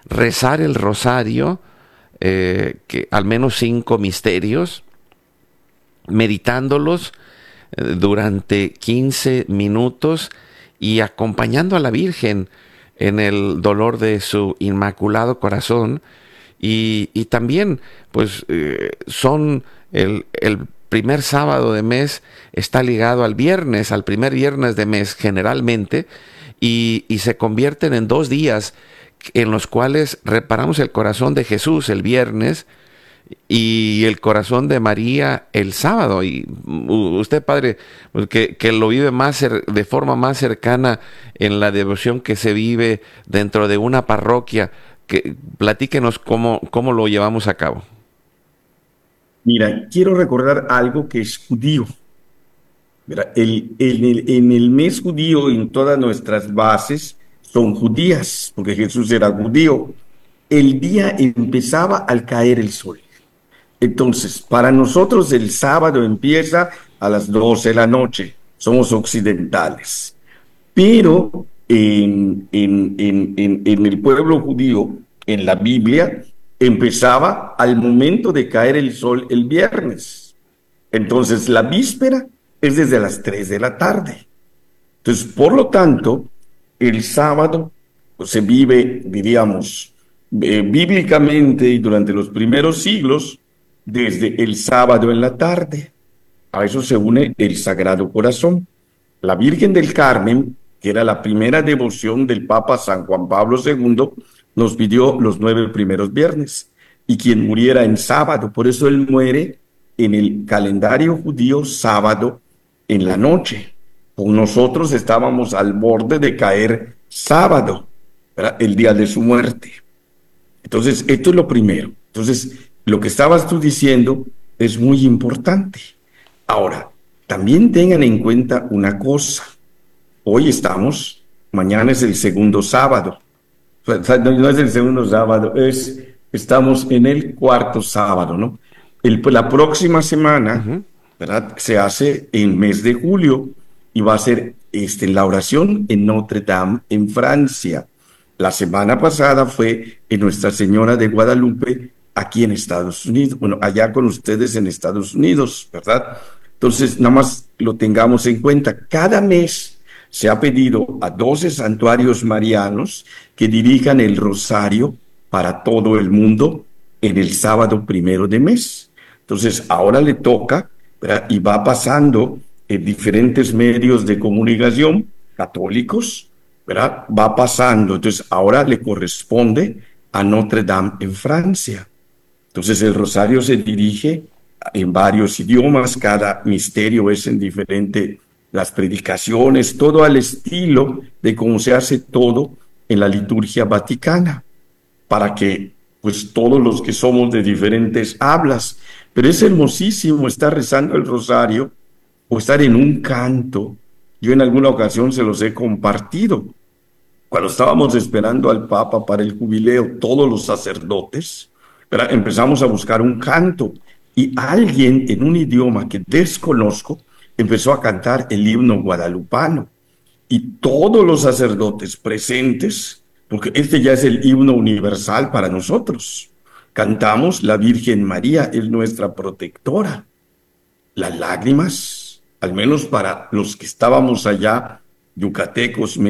rezar el rosario, que al menos 5 misterios, meditándolos durante 15 minutos y acompañando a la Virgen en el dolor de su Inmaculado Corazón. Y también, pues, son el primer sábado de mes está ligado al viernes, al primer viernes de mes generalmente, y se convierten en 2 días en los cuales reparamos el corazón de Jesús el viernes y el corazón de María el sábado. Y usted, padre, pues, que lo vive de forma más cercana en la devoción que se vive dentro de una parroquia, platíquenos cómo lo llevamos a cabo. Mira, quiero recordar algo que es judío. Mira, en el mes judío, en todas nuestras bases son judías, porque Jesús era judío. El día empezaba al caer el sol. Entonces, para nosotros el sábado empieza a las 12 de la noche. Somos occidentales. Pero en el pueblo judío, en la Biblia, empezaba al momento de caer el sol el viernes. Entonces, la víspera es desde las 3 de la tarde. Entonces, por lo tanto, el sábado pues, se vive, diríamos, bíblicamente y durante los primeros siglos, desde el sábado en la tarde. A eso se une el Sagrado Corazón. La Virgen del Carmen, que era la primera devoción del Papa San Juan Pablo II, nos pidió los 9 primeros viernes. Y quien muriera en sábado, por eso él muere en el calendario judío sábado en la noche. Con nosotros estábamos al borde de caer sábado, ¿verdad? El día de su muerte. Entonces, esto es lo primero. Entonces, lo que estabas tú diciendo es muy importante. Ahora, también tengan en cuenta una cosa. Hoy estamos, mañana es el segundo sábado. O sea, no es el segundo sábado, estamos en el cuarto sábado, ¿no? La próxima semana, Ujú. ¿verdad? Se hace en mes de julio y va a ser la oración en Notre Dame, en Francia. La semana pasada fue en Nuestra Señora de Guadalupe, aquí en Estados Unidos. Bueno, allá con ustedes en Estados Unidos, ¿verdad? Entonces, nada más lo tengamos en cuenta. Cada mes se ha pedido a 12 santuarios marianos que dirijan el rosario para todo el mundo en el sábado primero de mes. Entonces, ahora le toca, ¿verdad? Y va pasando en diferentes medios de comunicación católicos, ¿verdad? Va pasando. Entonces, ahora le corresponde a Notre Dame en Francia. Entonces, el rosario se dirige en varios idiomas, cada misterio es en diferente, las predicaciones, todo al estilo de cómo se hace todo en la liturgia vaticana, para que pues todos los que somos de diferentes hablas, pero es hermosísimo estar rezando el rosario o estar en un canto. Yo en alguna ocasión se los he compartido. Cuando estábamos esperando al Papa para el jubileo, todos los sacerdotes, ¿verdad? Empezamos a buscar un canto y alguien en un idioma que desconozco empezó a cantar el himno guadalupano y todos los sacerdotes presentes, porque este ya es el himno universal para nosotros, cantamos La Virgen María es nuestra protectora. Las lágrimas, al menos para los que estábamos allá, yucatecos,